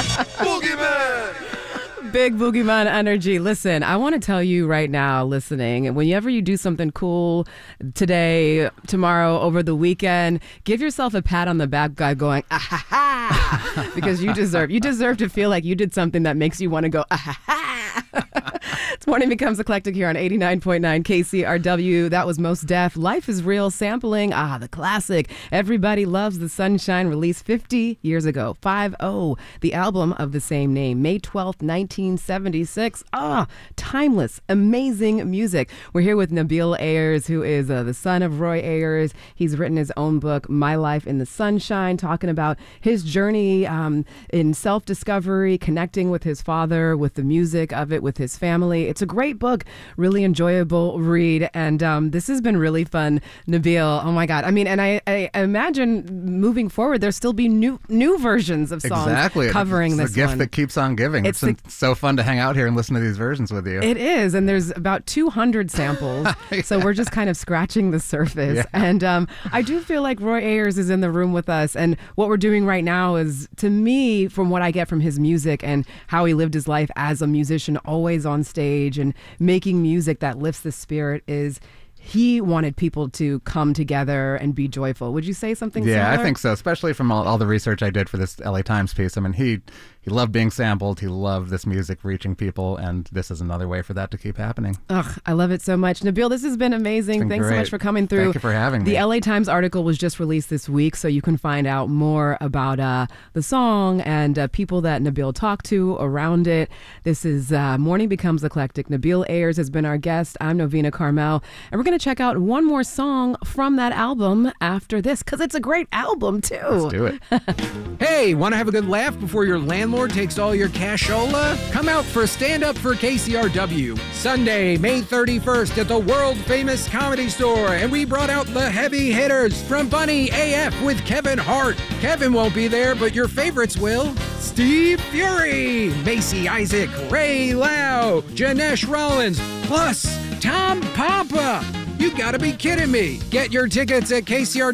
Big Boogeyman energy. Listen, I want to tell you right now, listening, whenever you do something cool today, tomorrow, over the weekend, give yourself a pat on the back by going, ah ha ha, because you deserve to feel like you did something that makes you want to go, ah ha ha. It's Morning Becomes Eclectic here on 89.9 KCRW. That was Mos Def. Life is Real sampling. The classic. Everybody Loves the Sunshine, released 50 years ago. 5-0. The album of the same name. May 12th, 1976. Timeless, amazing music. We're here with Nabil Ayers, who is the son of Roy Ayers. He's written his own book, My Life in the Sunshine, talking about his journey in self-discovery, connecting with his father, with the music of it, with his family. It's a great book, really enjoyable read, and this has been really fun, Nabil. Oh my God. I mean, and I imagine moving forward, there'll still be new versions of songs covering this one. It's a gift that keeps on giving. It's been so fun to hang out here and listen to these versions with you. It is, and there's about 200 samples, so we're just kind of scratching the surface. Yeah. And I do feel like Roy Ayers is in the room with us, and what we're doing right now is, to me, from what I get from his music and how he lived his life as a musician, always on stage and making music that lifts the spirit, is he wanted people to come together and be joyful. Would you say something similar? Yeah, I think so, especially from all the research I did for this LA Times piece. I mean, he loved being sampled. He loved this music reaching people, and this is another way for that to keep happening. I love it so much. Nabil, this has been amazing. Thanks so much for coming through. Thank you for having me. The LA Times article was just released this week, so you can find out more about the song and people that Nabil talked to around it. This is Morning Becomes Eclectic. Nabil Ayers has been our guest. I'm Novena Carmel, and we're going to check out one more song from that album after this, because it's a great album, too. Let's do it. Hey, want to have a good laugh before your landlord takes all your cashola? Come out for Stand Up for KCRW, Sunday, May 31st at the world-famous Comedy Store, and we brought out the heavy hitters from Bunny AF with Kevin Hart. Kevin won't be there, but your favorites will. Steve Fury, Macy Isaac, Ray Lau, Janesh Rollins, plus Tom Papa. You gotta be kidding me. Get your tickets at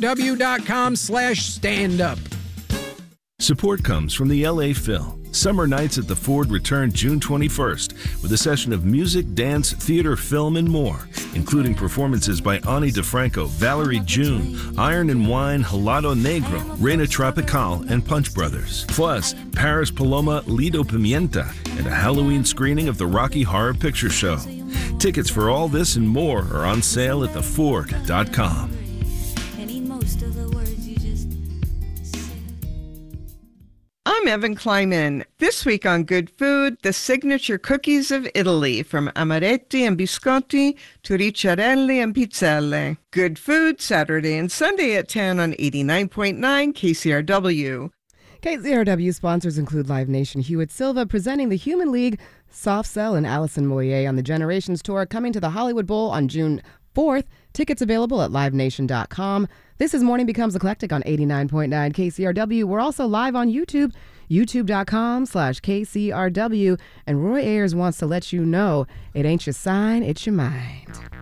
kcrw.com/standup. Support comes from the LA Phil. Summer Nights at the Ford return June 21st with a session of music, dance, theater, film, and more, including performances by Ani DeFranco, Valerie June, Iron and Wine, Helado Negro, Reina Tropical, and Punch Brothers. Plus, Paris Paloma, Lido Pimienta, and a Halloween screening of the Rocky Horror Picture Show. Tickets for all this and more are on sale at theford.com. I'm Evan Kleiman. This week on Good Food, the signature cookies of Italy, from amaretti and biscotti to ricciarelli and pizzelle. Good Food, Saturday and Sunday at 10 on 89.9 KCRW. KCRW sponsors include Live Nation, Hewitt Silva presenting the Human League, Soft Cell, and Allison Moyer on the Generations Tour, coming to the Hollywood Bowl on June 4th. Tickets available at livenation.com. This is Morning Becomes Eclectic on 89.9 KCRW. We're also live on YouTube, youtube.com/KCRW. And Roy Ayers wants to let you know it ain't your sign, it's your mind.